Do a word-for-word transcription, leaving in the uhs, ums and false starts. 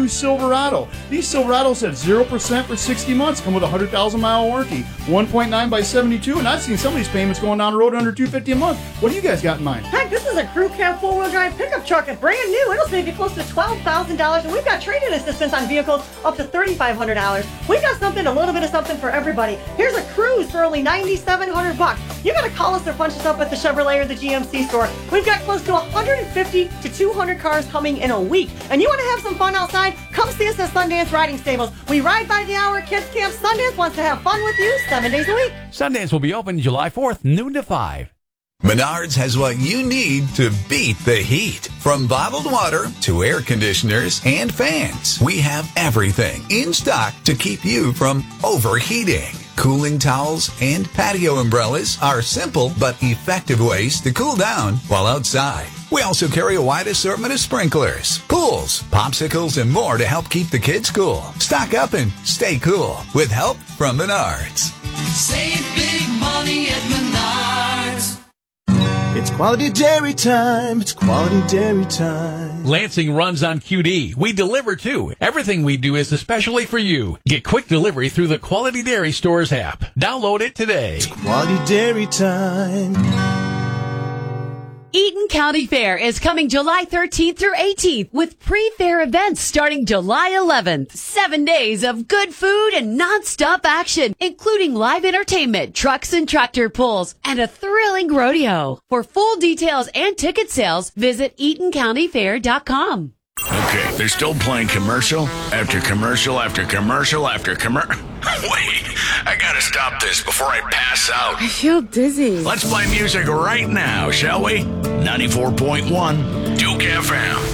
new Silverado. These Silverados have zero percent for sixty months, come with a one hundred thousand mile warranty, one point nine by seventy-two, and I've seen some of these payments going down the road under two hundred fifty dollars a month. What do you guys got in mind? Heck, this is a crew cab four-wheel drive pickup truck. It's brand new. It'll save you close to twelve thousand dollars, and we've got trade-in assistance on vehicles up to three thousand five hundred dollars. We've got something, a little bit of something for everybody. Here's a Cruze for only nine thousand seven hundred bucks. You gotta call us or punch us up at the Chevrolet or the G M C store. We've got close to one hundred fifty to two hundred cars coming in a week. And you wanna have some fun outside? Come see us at Sundance Riding Stables. We ride by the hour. Kids Camp Sundance wants to have fun with you seven days a week. Sundance will be open July fourth, noon to five. Menards has what you need to beat the heat. From bottled water to air conditioners and fans, we have everything in stock to keep you from overheating. Cooling towels and patio umbrellas are simple but effective ways to cool down while outside. We also carry a wide assortment of sprinklers, pools, popsicles, and more to help keep the kids cool. Stock up and stay cool with help from Menards. Save big money at Menards. It's quality dairy time. It's quality dairy time. Lansing runs on Q D. We deliver too. Everything we do is especially for you. Get quick delivery through the Quality Dairy Stores app. Download it today. It's quality dairy time. Eaton County Fair is coming July thirteenth through eighteenth with pre-fair events starting July eleventh. Seven days of good food and non-stop action, including live entertainment, trucks and tractor pulls, and a thrilling rodeo. For full details and ticket sales, visit eaton county fair dot com. Okay, they're still playing commercial after commercial after commercial after commercial. Wait, I gotta stop this before I pass out. I feel dizzy. Let's play music right now, shall we? ninety-four point one Duke F M.